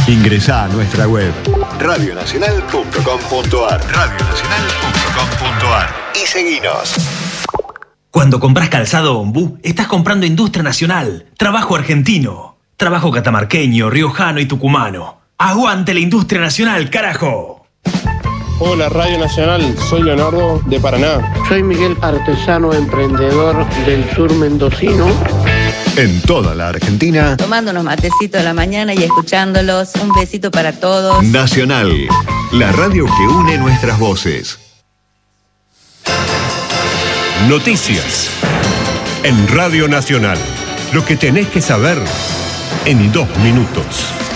Ingresá a nuestra web radionacional.com.ar y seguinos. Cuando compras calzado Ombú, estás comprando industria nacional, trabajo argentino, trabajo catamarqueño, riojano y tucumano. ¡Aguante la industria nacional, carajo! Hola Radio Nacional, soy Leonardo de Paraná. Soy Miguel, artesano emprendedor del sur mendocino. En toda la Argentina, tomando unos matecitos a la mañana y escuchándolos. Un besito para todos. Nacional, la radio que une nuestras voces. Noticias en Radio Nacional. Lo que tenés que saber en 2 minutos.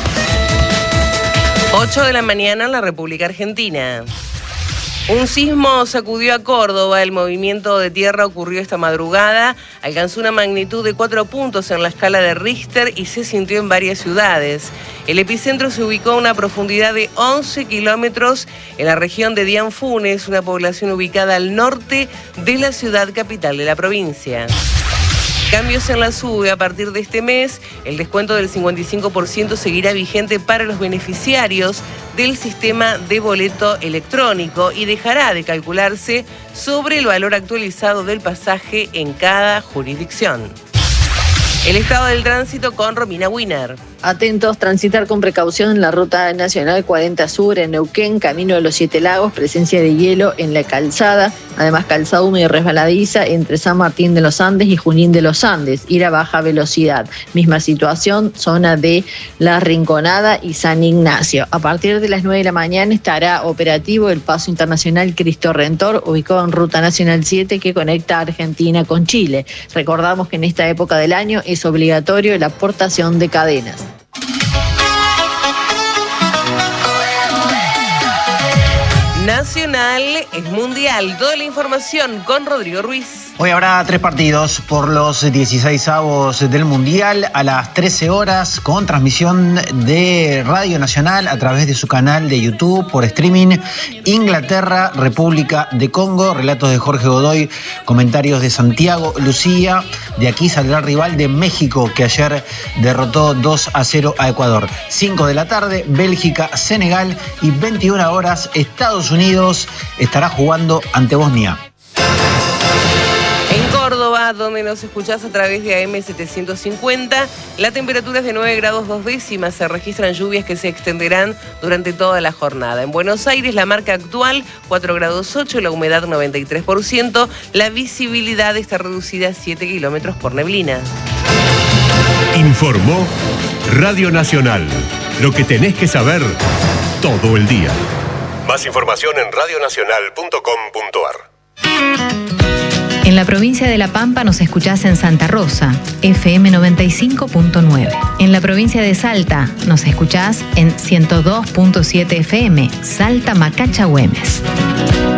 8 de la mañana en la República Argentina. Un sismo sacudió a Córdoba. El movimiento de tierra ocurrió esta madrugada. Alcanzó una magnitud de 4 puntos en la escala de Richter y se sintió en varias ciudades. El epicentro se ubicó a una profundidad de 11 kilómetros en la región de Dianfunes, una población ubicada al norte de la ciudad capital de la provincia. Cambios en la SUBE. A partir de este mes, el descuento del 55% seguirá vigente para los beneficiarios del sistema de boleto electrónico y dejará de calcularse sobre el valor actualizado del pasaje en cada jurisdicción. El estado del tránsito con Romina Wiener. Atentos, transitar con precaución en la ruta nacional 40 Sur en Neuquén, camino de los 7 Lagos, presencia de hielo en la calzada, además calzada húmeda y resbaladiza entre San Martín de los Andes y Junín de los Andes, ir a baja velocidad. Misma situación, zona de La Rinconada y San Ignacio. A partir de las 9 de la mañana estará operativo el paso internacional Cristo Redentor, ubicado en ruta nacional 7 que conecta a Argentina con Chile. Recordamos que en esta época del año es obligatorio la portación de cadenas. Nacional es mundial. Toda la información con Rodrigo Ruiz. Hoy habrá 3 partidos por los 16avos del Mundial a las 13 horas con transmisión de Radio Nacional a través de su canal de YouTube por streaming. Inglaterra, República de Congo, relatos de Jorge Godoy, comentarios de Santiago Lucía. De aquí saldrá el rival de México que ayer derrotó 2-0 a Ecuador. 5 de la tarde, Bélgica, Senegal y 21 horas, Estados Unidos estará jugando ante Bosnia. En Córdoba, donde nos escuchás a través de AM 750, la temperatura es de 9 grados 2 décimas. Se registran lluvias que se extenderán durante toda la jornada. En Buenos Aires, la marca actual 4 grados 8, la humedad 93%, la visibilidad está reducida a 7 kilómetros por neblina. Informó Radio Nacional. Lo que tenés que saber todo el día. Más información en radionacional.com.ar. En la provincia de La Pampa nos escuchás en Santa Rosa, FM 95.9. En la provincia de Salta nos escuchás en 102.7 FM, Salta Macacha Güemes.